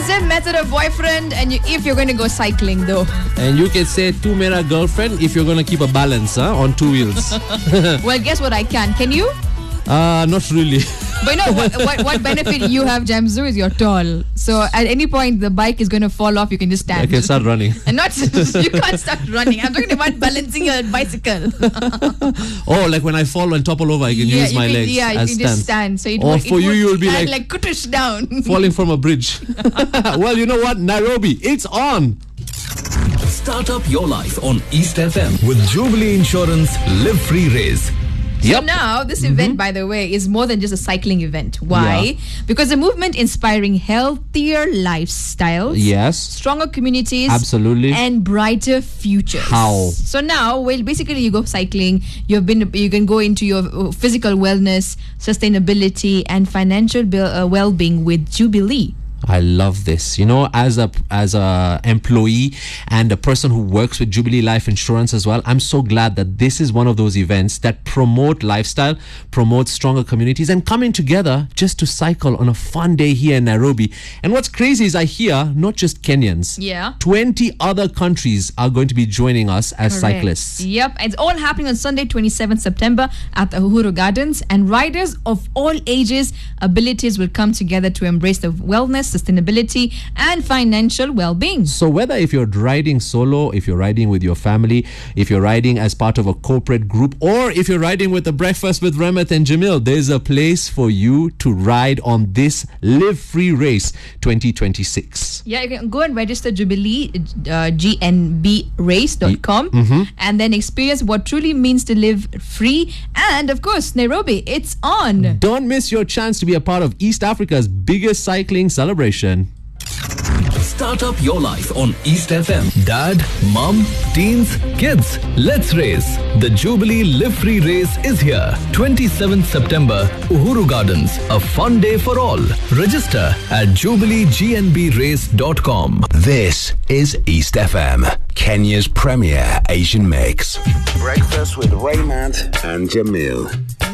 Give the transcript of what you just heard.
Exclusive method of boyfriend, and if you're going to go cycling, though. And you can say tu mera girlfriend if you're going to keep a balance on two wheels. Well, guess what I can. Can you? Not really. But no, what benefit you have, Jamzu, is you're tall. So at any point the bike is going to fall off, you can just stand. I can start running. And not you can't start running. I'm talking about balancing a bicycle. Oh, like when I fall and topple over, I can use my legs. Yeah, you as can stands. just stand. So you'll be like kutush down. falling from a bridge. Well, you know what? Nairobi, it's on. Start up your life on East FM with Jubilee Insurance Live Free Race. So now, this event, by the way, is more than just a cycling event. Why? Yeah. Because the movement inspiring healthier lifestyles, Yes. stronger communities, Absolutely. and brighter futures. How? So now, well, basically, you go cycling. You can go into your physical wellness, sustainability, and financial well-being with Jubilee. I love this. You know, as a employee and a person who works with Jubilee Life Insurance as well, I'm so glad that this is one of those events that promote lifestyle, promote stronger communities, and coming together just to cycle on a fun day here in Nairobi. And what's crazy is I hear not just Kenyans. Yeah. 20 other countries are going to be joining us as Correct. cyclists. Yep. It's all happening on Sunday, 27th September at the Uhuru Gardens. And riders of all ages, abilities will come together to embrace the wellness, sustainability, and financial well-being. So whether if you're riding solo, if you're riding with your family, if you're riding as part of a corporate group, or if you're riding with the Breakfast with Ramat and Jamil, there's a place for you to ride on this Live Free Race 2026. Yeah, you can go and register Jubilee, gnbrace.com, and then experience what truly means to live free. And of course, Nairobi, it's on. Don't miss your chance to be a part of East Africa's biggest cycling celebration. Start up your life on East FM. Dad, mom, teens, kids, let's race. The Jubilee Live Free Race is here. 27th September, Uhuru Gardens. A fun day for all. Register at jubileegnbrace.com. This is East FM, Kenya's premier Asian mix. Breakfast with Raymond and Jamil.